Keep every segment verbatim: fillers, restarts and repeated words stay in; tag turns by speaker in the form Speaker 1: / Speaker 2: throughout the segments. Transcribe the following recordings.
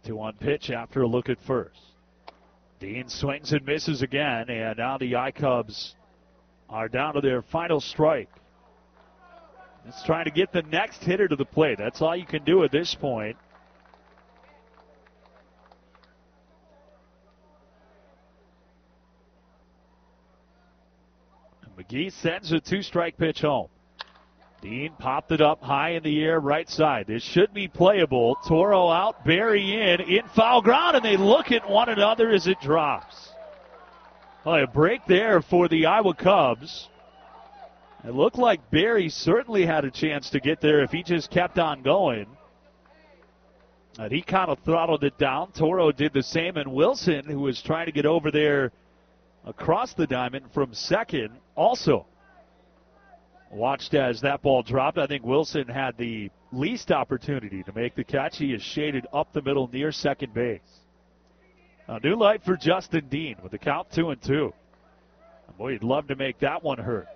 Speaker 1: two one pitch after a look at first. Dean swings and misses again, and now the I-Cubs are down to their final strike. Just trying to get the next hitter to the plate. That's all you can do at this point. And McGee sends a two-strike pitch home. Dean popped it up high in the air right side. This should be playable. Toro out, Berry in, in foul ground, and they look at one another as it drops. Well, a break there for the Iowa Cubs. It looked like Berry certainly had a chance to get there if he just kept on going. And he kind of throttled it down. Toro did the same, and Wilson, who was trying to get over there across the diamond from second, also watched as that ball dropped. I think Wilson had the least opportunity to make the catch. He is shaded up the middle near second base. A new light for Justin Dean with the count two and two. Boy, he'd love to make that one hurt.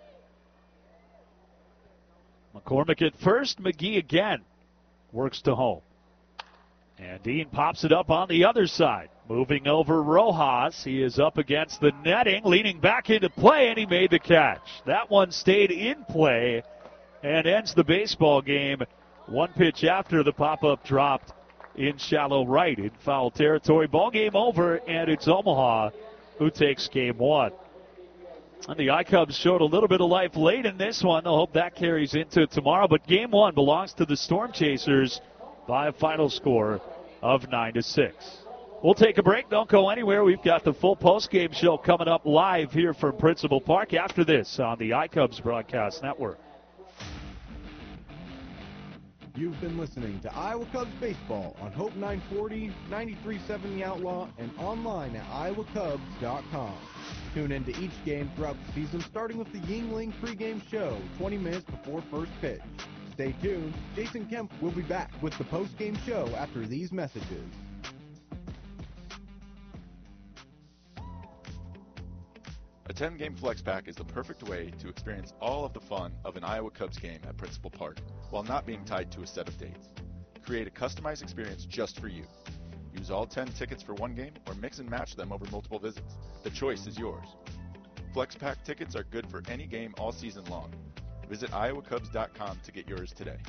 Speaker 1: McCormick at first. McGee again works to home. And Dean pops it up on the other side. Moving over Rojas. He is up against the netting, leaning back into play, and he made the catch. That one stayed in play and ends the baseball game. One pitch after the pop-up dropped in shallow right in foul territory. Ball game over, and it's Omaha who takes game one. And the I-Cubs showed a little bit of life late in this one. I hope that carries into tomorrow. But game one belongs to the Storm Chasers by a final score of nine to six. We'll take a break. Don't go anywhere. We've got the full post-game show coming up live here from Principal Park after this on the I-Cubs Broadcast Network.
Speaker 2: You've been listening to Iowa Cubs Baseball on Hope nine forty, ninety-three point seven The Outlaw, and online at iowa cubs dot com. Tune in to each game throughout the season, starting with the Yingling pregame show, twenty minutes before first pitch. Stay tuned. Jason Kemp will be back with the postgame show after these messages.
Speaker 3: A ten-game flex pack is the perfect way to experience all of the fun of an Iowa Cubs game at Principal Park while not being tied to a set of dates. Create a customized experience just for you. Use all ten tickets for one game or mix and match them over multiple visits. The choice is yours. Flex pack tickets are good for any game all season long. Visit iowa cubs dot com to get yours today.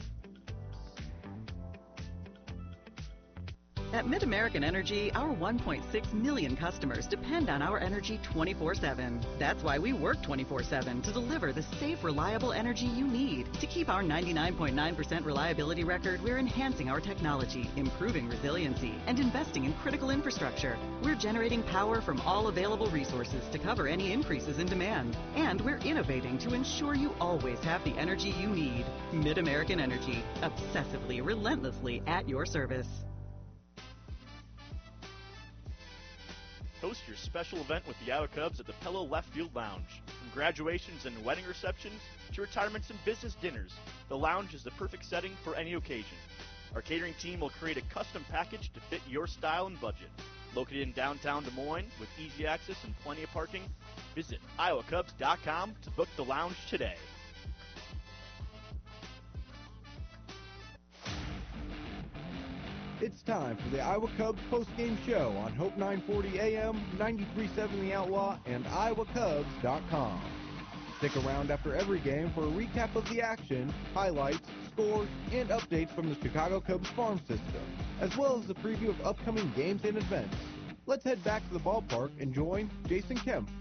Speaker 4: At MidAmerican Energy, our one point six million customers depend on our energy twenty-four seven. That's why we work twenty-four seven to deliver the safe, reliable energy you need. To keep our ninety-nine point nine percent reliability record, we're enhancing our technology, improving resiliency, and investing in critical infrastructure. We're generating power from all available resources to cover any increases in demand. And we're innovating to ensure you always have the energy you need. MidAmerican Energy, obsessively, relentlessly at your service.
Speaker 5: Host your special event with the Iowa Cubs at the Pello Left Field Lounge. From graduations and wedding receptions to retirements and business dinners, the lounge is the perfect setting for any occasion. Our catering team will create a custom package to fit your style and budget. Located in downtown Des Moines with easy access and plenty of parking, visit iowa cubs dot com to book the lounge today.
Speaker 2: It's time for the Iowa Cubs postgame show on Hope nine forty A M, ninety-three point seven The Outlaw, and iowa cubs dot com. Stick around after every game for a recap of the action, highlights, scores, and updates from the Chicago Cubs farm system, as well as a preview of upcoming games and events. Let's head back to the ballpark and join Jason Kemp.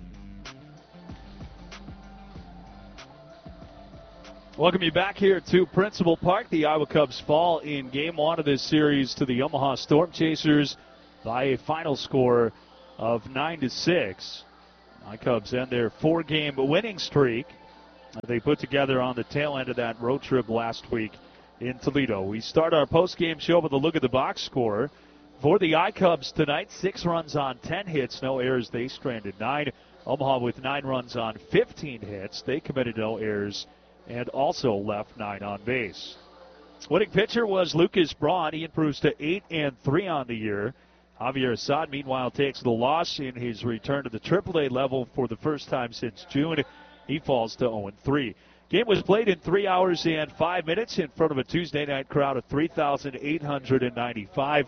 Speaker 1: Welcome you back here to Principal Park. The Iowa Cubs fall in game one of this series to the Omaha Storm Chasers by a final score of nine to six. The Cubs end their four-game winning streak they put together on the tail end of that road trip last week in Toledo. We start our post-game show with a look at the box score. For the I-Cubs tonight, six runs on ten hits, no errors. They stranded nine. Omaha with nine runs on fifteen hits. They committed no errors and also left nine on base. Winning pitcher was Lucas Braun. He improves to eight and three on the year. Javier Assad, meanwhile, takes the loss in his return to the triple A level for the first time since June. He falls to oh and three. Game was played in three hours and five minutes in front of a Tuesday night crowd of three thousand eight hundred ninety-five.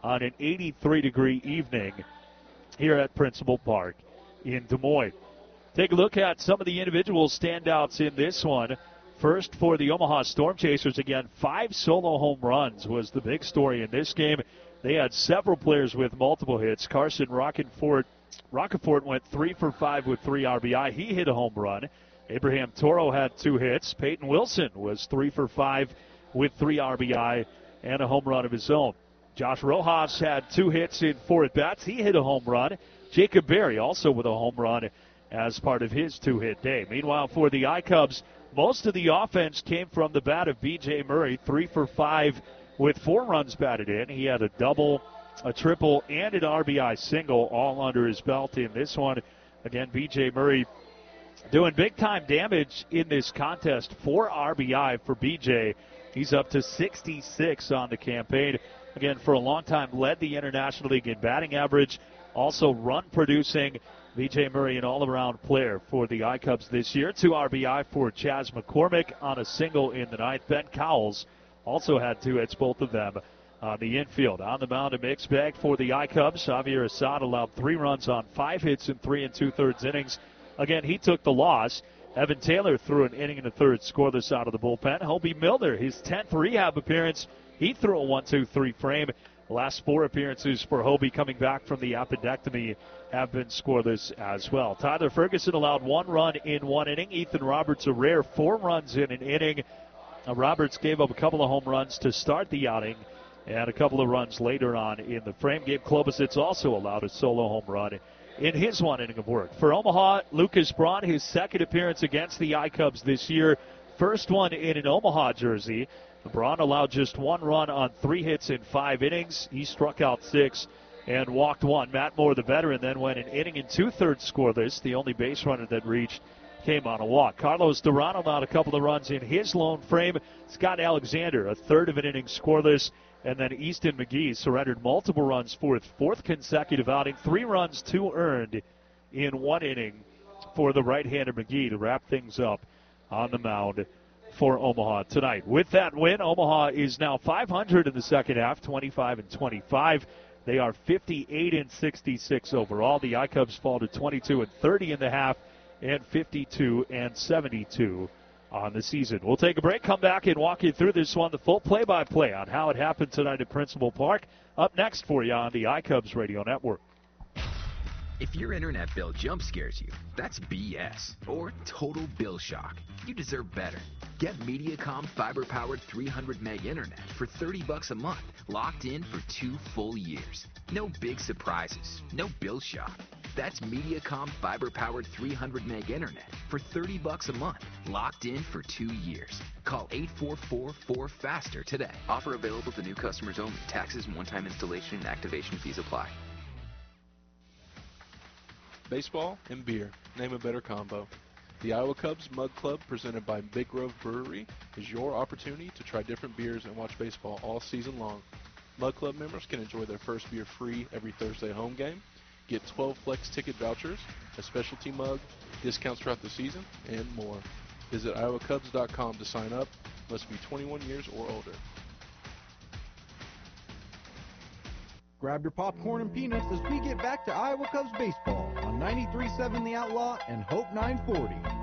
Speaker 1: on an eighty-three degree evening here at Principal Park in Des Moines. Take a look at some of the individual standouts in this one. First, for the Omaha Storm Chasers, again, five solo home runs was the big story in this game. They had several players with multiple hits. Carson Rockenfort, Rockenfort went three for five with three R B I. He hit a home run. Abraham Toro had two hits. Peyton Wilson was three for five with three R B I and a home run of his own. Josh Rojas had two hits in four at-bats. He hit a home run. Jacob Berry also with a home run as part of his two-hit day. Meanwhile, for the I-Cubs, most of the offense came from the bat of B J Murray, three for five with four runs batted in. He had a double, a triple, and an R B I single all under his belt in this one. Again, B J Murray doing big-time damage in this contest. Four R B I for B J. He's up to sixty-six on the campaign. Again, for a long time, led the International League in batting average, also run-producing. B J Murray, an all-around player for the I-Cubs this year. Two R B I for Chas McCormick on a single in the ninth. Ben Cowles also had two hits, both of them on the infield. On the mound, a mixed bag for the I-Cubs. Javier Assad allowed three runs on five hits in three and two-thirds innings. Again, he took the loss. Evan Taylor threw an inning and a third scoreless out of the bullpen. Hobie Milner, his tenth rehab appearance, he threw a one two three frame. The last four appearances for Hobie coming back from the appendectomy have been scoreless as well. Tyler Ferguson allowed one run in one inning. Ethan Roberts, a rare four runs in an inning. Uh, Roberts gave up a couple of home runs to start the outing and a couple of runs later on in the frame. Gabe Klobasich also allowed a solo home run in his one inning of work. For Omaha, Lucas Braun, his second appearance against the I-Cubs this year. First one in an Omaha jersey. Braun allowed just one run on three hits in five innings. He struck out six and walked one. Matt Moore, the veteran, then went an inning and two-thirds scoreless. The only base runner that reached came on a walk. Carlos Duran allowed a couple of runs in his lone frame. Scott Alexander, a third of an inning scoreless. And then Easton McGee surrendered multiple runs for his fourth consecutive outing. Three runs, two earned in one inning for the right-hander McGee to wrap things up on the mound for Omaha tonight. With that win, Omaha is now five hundred in the second half, twenty-five and twenty-five. They are fifty-eight and sixty-six overall. The I-Cubs fall to twenty-two and thirty in the half and fifty-two and seventy-two on the season. We'll take a break, come back, and walk you through this one, the full play-by-play on how it happened tonight at Principal Park. Up next for you on the I-Cubs Radio Network.
Speaker 6: If your internet bill jump scares you, that's B S or total bill shock. You deserve better. Get Mediacom fiber-powered three hundred meg internet for thirty bucks a month, locked in for two full years. No big surprises, no bill shock. That's Mediacom fiber-powered three hundred meg internet for thirty bucks a month, locked in for two years. Call eight four four four FASTER today. Offer available to new customers only. Taxes and one-time installation and activation fees apply.
Speaker 7: Baseball and beer. Name a better combo. The Iowa Cubs Mug Club, presented by Big Grove Brewery, is your opportunity to try different beers and watch baseball all season long. Mug Club members can enjoy their first beer free every Thursday home game, get twelve flex ticket vouchers, a specialty mug, discounts throughout the season, and more. Visit iowa cubs dot com to sign up. Must be twenty-one years or older.
Speaker 2: Grab your popcorn and peanuts as we get back to Iowa Cubs baseball on ninety-three point seven The Outlaw and Hope nine forty.